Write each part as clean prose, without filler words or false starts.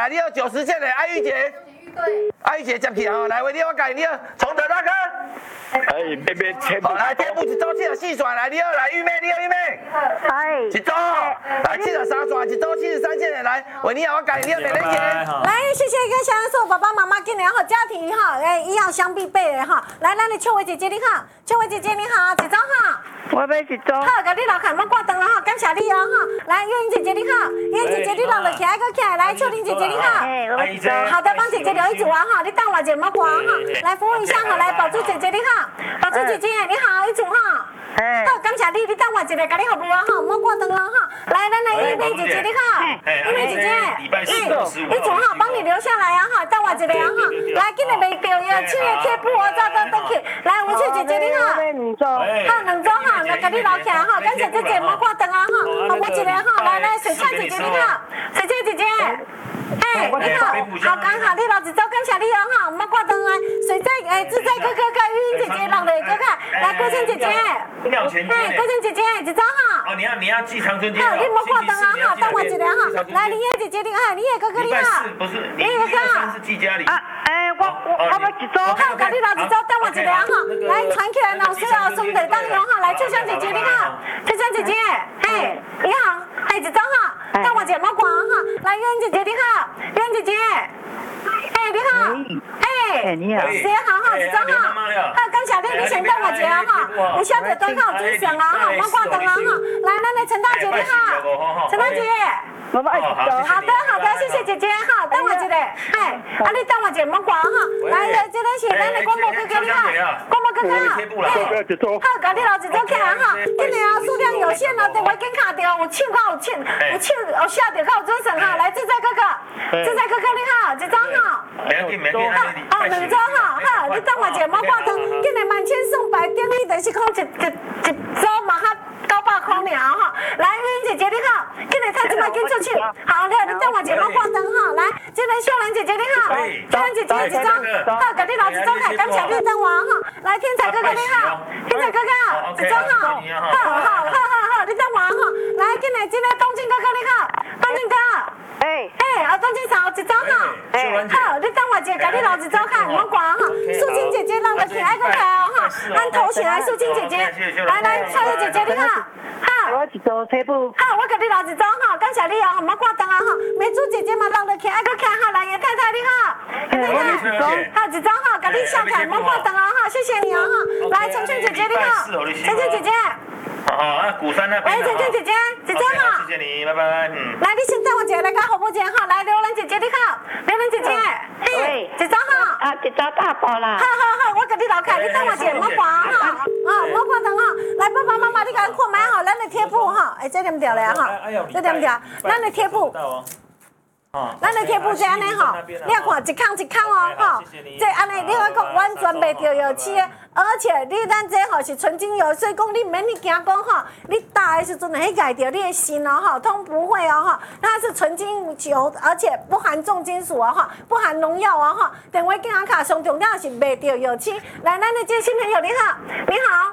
来，你要90件的艾玉姐，艾玉姐接起哦，来，为你我改，你要从头大哥。 别切。 好，来，贴布一组74转，来，你要来玉妹，你要玉妹。一组，来73转，一组73件的，来，为你我改，你要美玲姐。 来，谢谢跟小人所有爸爸妈妈今年好家庭哈，一样相必备的哈。来，咱的秋薇姐姐你好，秋薇姐姐你好，一组好。 我要一组。 好，甲你老看莫挂灯了哈，感谢你哦哈。来，月英姐姐你好，月英姐姐你老了起来个起来，来，秋玲姐姐你好。好的，帮姐姐留一组啊哈，你等我姐莫挂哈。来服务一下哈，来宝珠姐姐你好，宝珠姐姐你好，一组哈。好，感谢你，你等我一下，甲你服务啊哈，莫挂灯了哈。来，咱来玉妹姐姐你好，玉妹姐姐，一组哈，帮你留下来啊哈，等我一下啊哈。来，今日袂掉要七月贴布哦，早倒倒去。来，吴翠姐姐你好，好2组哈，来甲你留起来哈，感谢姐姐莫挂灯啊哈，服务一下哈。来，水菜姐姐你好，水菜姐姐。你好，好刚好，你留一组，感谢你哦哈，莫挂灯啊。水在自在哥哥跟玉英姐姐，老雷哥哥，来郭倩姐姐，郭倩姐姐一组哈。 哦，你要记长春街。 好，你莫挂灯啊哈，等我一下哈。来，李叶姐姐你好，李叶哥哥你好。 不是，李叶哥哥是季家里。 我要一组。 好，甲你留一组，等我一下哈。来，传起来老师啊，兄弟当用哈。来，秋香姐姐你好，秋香姐姐，你好，一组哈。等我一下莫挂哈。来，渊姐姐你好，渊姐姐，你好， 你好， 时间好哈，一组哈。好，感谢你，你先等我一下哈。有晓得多靠精神啊哈，莫挂灯啊哈。来，咱的陈大姐你好，陈大姐。 我要一组。 好的，谢谢姐姐哈，等我一下，你等我一下莫挂哈。来，这个是咱的广播哥哥你好，广播哥哥，好，甲你留一组起来哈。今年啊数量有限哦，电话紧卡着，有抢到有抢，有写着较有准绳哈。来，自在哥哥，自在哥哥你好，一组哈。好，2组哈，好，你等我一下莫挂灯。今年万千送百，电力电视空一组嘛哈900块尔哈。来，玉英姐姐你好，今年太这么紧出去。好，你等我一下莫挂灯哈。来，这个秀兰姐姐你好，秀兰姐姐一组，好，甲你留一组开，感谢你等我哈。来，天才哥哥你好，天才哥哥一组哈，好，你等我哈。来，今年这个东京哥哥你好，东京哥。东京嫂一组哈，好，你等我一下，甲你留一组开，莫挂哈。素清姐姐留落起来个开哦哈，咱头起来，素清姐姐，来，超越姐姐你好，好。 我一组贴布。 好，我甲你留一组哈，感谢你哦，莫挂灯啊哈。美珠姐姐嘛留落起来个开哈，来叶太太你好，好一组哈，甲你笑开，莫挂灯啊哈，谢谢你哦哈。来，晨晨姐姐你好，晨晨姐姐。 好，鼓山那边。 喂，晨晨姐姐，一组哈。 谢谢你，拜拜。 来，你先等我一下，来甲服务间哈。来，刘兰姐姐你好，刘兰姐姐，一组哈。 一组大包啦。 好，我甲你留开，你等我一下，莫挂哈，莫挂灯哈。来，爸爸妈妈，你甲看买哈，咱的贴布哈，这念掉了哈，这念掉，咱的贴布。咱的贴布这安尼吼，你要看一空一空哦吼，这安尼你要讲完全袂着油漆的，而且你咱这吼是纯精油，所以讲你免你惊讲吼，你打的时阵会咬着你的心哦吼，通不会哦吼，它是纯精油，而且不含重金属哦吼，不含农药哦吼。电话健康卡上重要是袂着油漆。来，咱的这新朋友你好，你好，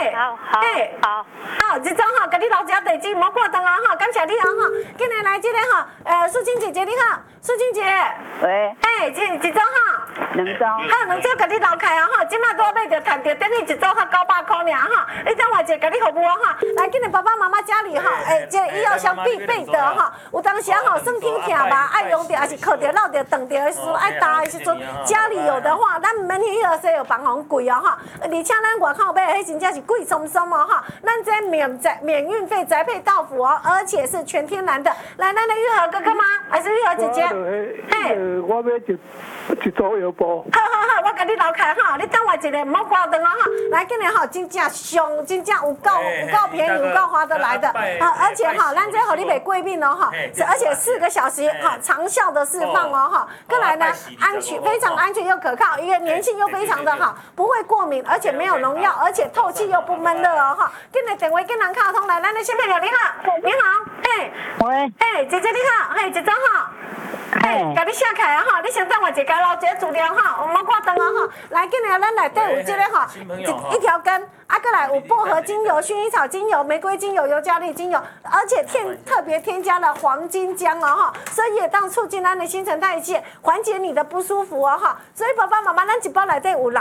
好，一组吼，甲你留一下地址，莫挂灯啊吼，感谢你啊吼。今日来这个吼，素清姐姐你好，素清姐， 喂， 一组哈 ，2组， 好，2组甲你留开啊吼，即马拄好买着赚着，等于一组较900块尔哈，你等我一下甲你服务哈。来，今日爸爸妈妈家里哈，这医药箱必备的哈，有当时吼身体痛吧，爱用着，还是靠着、绕着、蹬着的时候，爱打的时阵，家里有的话，咱免去迄个西药房红贵哦哈，而且咱外口买的迄真正是贵松松哦哈，咱这免运费宅配到府哦，而且是全天然的。来，咱的玉和哥哥吗？还是玉和姐姐？ 我要一组药包。 好，我甲你留开哈，你等我一下，莫挂灯啊哈。来，今日吼真正上，真正有够便宜，有够划得来的。而且哈，咱这互你袂过敏哦哈，而且4个小时哈长效的释放哦哈。再来呢，安全非常安全又可靠，一个粘性又非常的好，不会过敏，而且没有农药，而且透气又不闷热哦哈。今日电话跟人卡通来，咱的新朋友你好，你好， 喂， 姐姐你好，一组哈。甲你写开啊哈，你先等我一下，留一个资料哈，莫挂灯啊哈。来，今日咱内底有这个哈，一条根啊， 过来有薄荷精油、薰衣草精油、玫瑰精油、尤加利精油，而且特别添加了黄金姜哦哈，所以也当促进咱的新陈代谢，缓解你的不舒服哦哈。所以爸爸妈妈，咱一包内底有